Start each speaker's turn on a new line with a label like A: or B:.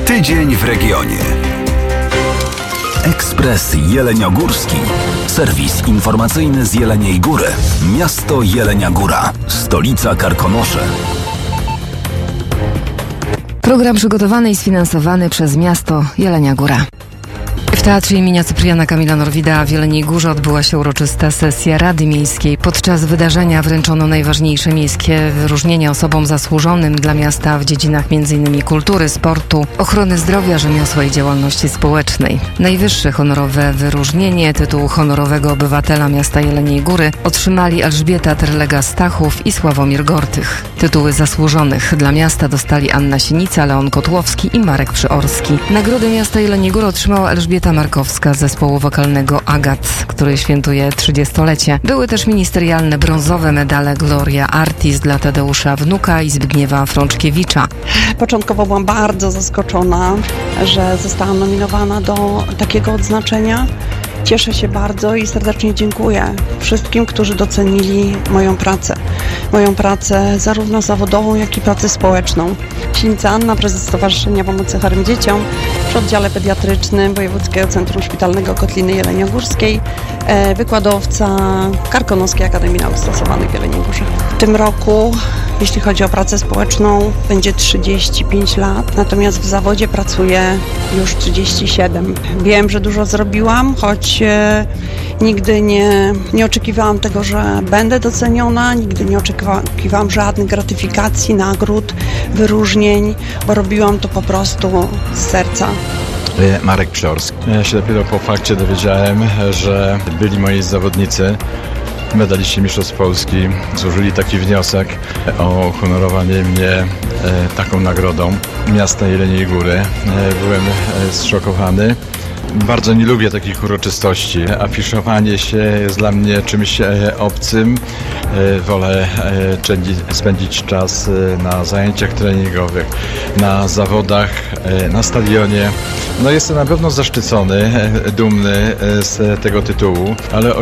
A: Tydzień w regionie. Ekspres Jeleniogórski. Serwis informacyjny z Jeleniej Góry. Miasto Jelenia Góra. Stolica Karkonosze.
B: Program przygotowany i sfinansowany przez miasto Jelenia Góra. W Teatrze imienia Cypriana Kamila Norwida w Jeleniej Górze odbyła się uroczysta sesja Rady Miejskiej. Podczas wydarzenia wręczono najważniejsze miejskie wyróżnienia osobom zasłużonym dla miasta w dziedzinach m.in. kultury, sportu, ochrony zdrowia, rzemiosła i działalności społecznej. Najwyższe honorowe wyróżnienie, tytuł honorowego obywatela miasta Jeleniej Góry, otrzymali Elżbieta Terlega-Stachów i Sławomir Gortych. Tytuły zasłużonych dla miasta dostali Anna Sinica, Leon Kotłowski i Marek Przyorski. Nagrody miasta Jeleniej Góry otrzymała Elżbieta Markowska z zespołu wokalnego Agat, który świętuje 30-lecie. Były też ministerialne brązowe medale Gloria Artis dla Tadeusza Wnuka i Zbigniewa Frączkiewicza.
C: Początkowo byłam bardzo zaskoczona, że zostałam nominowana do takiego odznaczenia. Cieszę się bardzo i serdecznie dziękuję wszystkim, którzy docenili moją pracę. Moją pracę zarówno zawodową, jak i pracę społeczną. Sinica Anna, prezes Stowarzyszenia Pomocy Chorym Dzieciom przy oddziale pediatrycznym Wojewódzkiego Centrum Szpitalnego Kotliny Jeleniogórskiej, wykładowca Karkonoskiej Akademii Nauk Stosowanych w Jeleniej Górze. W tym roku, jeśli chodzi o pracę społeczną, będzie 35 lat, natomiast w zawodzie pracuję już 37. Wiem, że dużo zrobiłam, choć nigdy nie oczekiwałam tego, że będę doceniona, nigdy nie oczekiwałam żadnych gratyfikacji, nagród, wyróżnień, bo robiłam to po prostu z serca.
D: Marek Przyorski. Ja się dopiero po fakcie dowiedziałem, że byli moi zawodnicy, medaliści Mistrzostw Polski, złożyli taki wniosek o uhonorowanie mnie taką nagrodą miasta Jeleniej Góry. Byłem zszokowany. Bardzo nie lubię takich uroczystości. Afiszowanie się jest dla mnie czymś obcym. Wolę spędzić czas na zajęciach treningowych, na zawodach, na stadionie. No jestem na pewno zaszczycony, dumny z tego tytułu, ale